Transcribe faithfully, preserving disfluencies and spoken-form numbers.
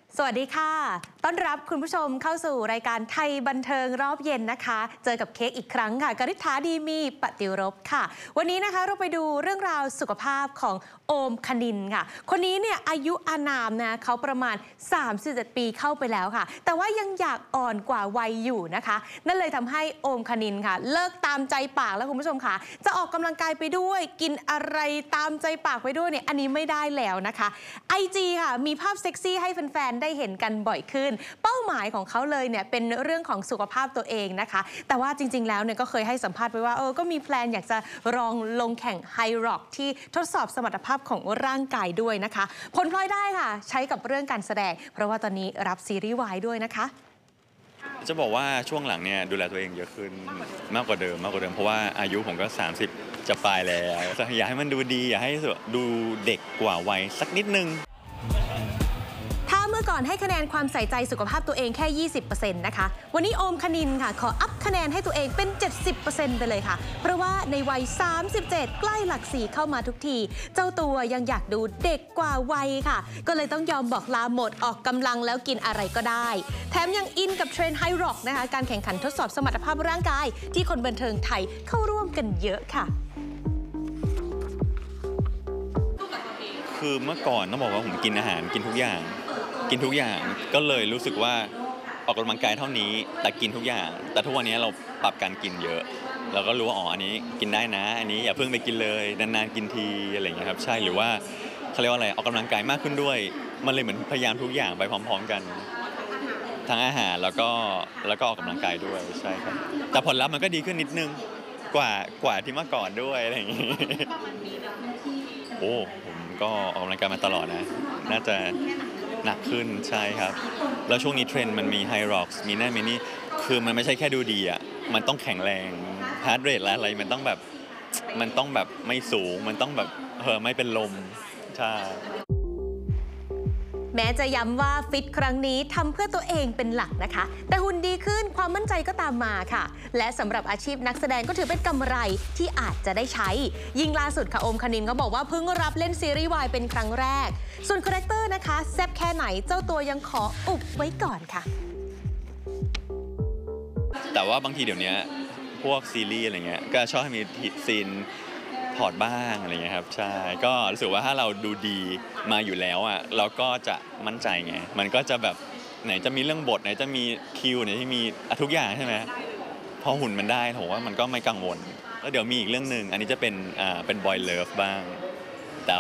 สวัสดีค่ะต้อนรับคุณผู้ชมเข้าสู่รายการไทยบันเทิงรอบเย็นนะคะเจอกับเค้กอีกครั้งค่ะกฤษฐาดีมีปฏิรบค่ะวันนี้นะคะเราไปดูเรื่องราวสุขภาพของโอมคณินค่ะคนนี้เนี่ยอายุอานามนะเขาประมาณสามสิบเจ็ดปีเข้าไปแล้วค่ะแต่ว่ายังอยากอ่อนกว่าวัยอยู่นะคะนั่นเลยทำให้โอมคณินค่ะเลิกตามใจปากแล้วคุณผู้ชมค่ะจะออกกำลังกายไปด้วยกินอะไรตามใจปากไปด้วยเนี่ยอันนี้ไม่ได้แล้วนะคะ ไอ จี ค่ะมีภาพเซ็กซี่ให้แฟนๆได้เห็นกันบ่อยขึ้นเป้าหมายของเขาเลยเนี่ยเป็นเรื่องของสุขภาพตัวเองนะคะแต่ว่าจริงๆแล้วเนี่ยก็เคยให้สัมภาษณ์ไปว่าเออก็มีแพลนอยากจะลองลงแข่งไฮร็อกที่ทดสอบสมรรถภาพของร่างกายด้วยนะคะผลพลอยได้ค่ะใช้กับเรื่องการแสดงเพราะว่าตอนนี้รับซีรีส์วายด้วยนะคะจะบอกว่าช่วงหลังเนี่ยดูแลตัวเองเยอะขึ้นมากกว่าเดิมมากกว่าเดิมเพราะว่าอายุผมก็สามสิบจะปลายแล้วอยากให้มันดูดีอยากให้ดูเด็กกว่าวัยสักนิดนึงเมื่อก่อนให้คะแนนความใส่ใจสุขภาพตัวเองแค่ ยี่สิบเปอร์เซ็นต์ นะคะวันนี้โอมคณินค่ะขออัพคะแนนให้ตัวเองเป็น เจ็ดสิบเปอร์เซ็นต์ ไปเลยค่ะเพราะว่าในวัยสามสิบเจ็ดใกล้หลักสี่เข้ามาทุกทีเจ้าตัวยังอยากดูเด็กกว่าวัยค่ะก็เลยต้องยอมบอกลาหมดออกกำลังแล้วกินอะไรก็ได้แถมยังอินกับเทรนด์ไฮร็อกนะคะการแข่งขันทดสอบสมรรถภาพร่างกายที่คนบันเทิงไทยเข้าร่วมกันเยอะค่ะคือเมื่อก่อนต้องบอกว่าผมกินอาหารกินทุกอย่างกินทุกอย่างก็เลยรู้สึกว่าออกกำลังกายเท่านี้แต่กินทุกอย่างแต่ทุกวันนี้เราปรับการกินเยอะเราก็รู้ว่าอ๋ออันนี้กินได้นะอันนี้อย่าเพิ่งไปกินเลยนานๆกินทีอะไรอย่างเงี้ยครับใช่หรือว่าเขาเรียกว่าอะไรออกกำลังกายมากขึ้นด้วยมันเลยเหมือนพยายามทุกอย่างไปพร้อมๆกันทั้งอาหารแล้วก็แล้วก็ออกกำลังกายด้วยใช่ครับแต่ผลลัพธ์มันก็ดีขึ้นนิดนึงกว่ากว่าที่เมื่อก่อนด้วยอะไรอย่างงี้โอ้ผมก็ออกกำลังกายมาตลอดนะน่าจะหนักขึ้นใช่ครับแล้วช่วงนี้เทรนด์มันมีไฮร็อกซ์มีนั่นมีนี่คือมันไม่ใช่แค่ดูดีอ่ะมันต้องแข็งแรงฮาร์ดเรทอะไรมันต้องแบบมันต้องแบบไม่สูงมันต้องแบบเออไม่เป็นลมใช่แม้จะย้ำว่าฟิตครั้งนี้ทำเพื่อตัวเองเป็นหลักนะคะแต่หุ่นดีขึ้นความมั่นใจก็ตามมาค่ะและสำหรับอาชีพนักแสดงก็ถือเป็นกำไรที่อาจจะได้ใช้ยิ่งล่าสุดค่ะโอมคณินเขาบอกว่าเพิ่งรับเล่นซีรีส์วายเป็นครั้งแรกส่วนคาแรคเตอร์นะคะแซ่บแค่ไหนเจ้าตัวยังขออุบไว้ก่อนค่ะแต่ว่าบางทีเดี๋ยวนี้พวกซีรีส์อะไรเงี้ยก็ชอบให้มีซีนถอดบ้างอะไรเงี้ยครับใช่ก็รู้สึกว่าถ้าเราดูดีมาอยู่แล้วอ่ะเราก็จะมั่นใจไงมันก็จะแบบไหนจะมีเรื่องบทไหนจะมีคิวไหนที่มีทุกอย่างใช่ไหมพอหุ่นมันได้ผมว่ามันก็ไม่กังวลแล้วเดี๋ยวมีอีกเรื่องหนึ่งอันนี้จะเป็นอ่าเป็นบอยเลิฟบ้าง